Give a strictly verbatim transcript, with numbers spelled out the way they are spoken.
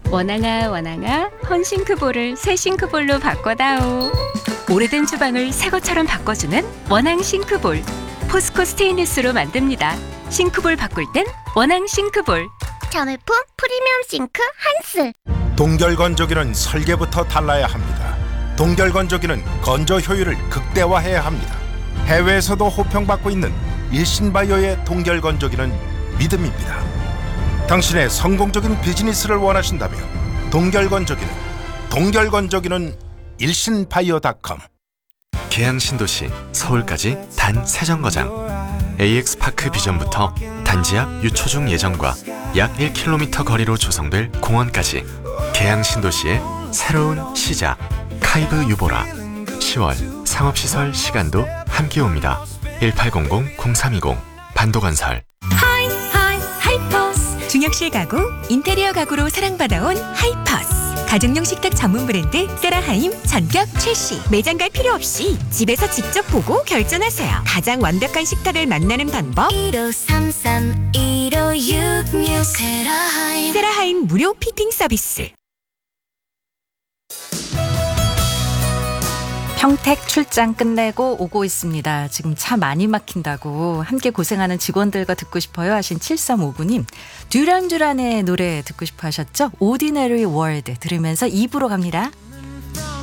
원앙아 원앙아 헌싱크볼을 새 싱크볼로 바꿔다오. 오래된 주방을 새 것처럼 바꿔주는 원앙 싱크볼. 포스코 스테인리스로 만듭니다. 싱크볼 바꿀 땐 원앙 싱크볼. 전울품 프리미엄 싱크 한스. 동결건조기는 설계부터 달라야 합니다. 동결건조기는 건조 효율을 극대화해야 합니다. 해외에서도 호평받고 있는 일신바이오의 동결건조기는 믿음입니다. 당신의 성공적인 비즈니스를 원하신다면 동결건조기는 동결건조기는 일신바이오 닷컴. 계양신도시 서울까지 단 세 정거장. 에이엑스파크 비전부터 단지 앞 유초중 예정과 약 일 킬로미터 거리로 조성될 공원까지 계양신도시의 새로운 시작. 카이브 유보라. 시월 상업시설 시간도 함께 옵니다. 일팔공공 공삼이공 반도건설. 하이 하이 하이퍼스. 중역실 가구, 인테리어 가구로 사랑받아온 하이퍼스. 가정용 식탁 전문 브랜드 세라하임 전격 출시. 매장 갈 필요 없이 집에서 직접 보고 결정하세요. 가장 완벽한 식탁을 만나는 방법. 일오삼삼 일오육육 세라하임. 세라하임 무료 피팅 서비스. 평택 출장 끝내고 오고 있습니다. 지금 차 많이 막힌다고 함께 고생하는 직원들과 듣고 싶어요 하신 칠삼오구 님. 듀란듀란의 노래 듣고 싶어 하셨죠? Ordinary World 들으면서 이 부로 갑니다.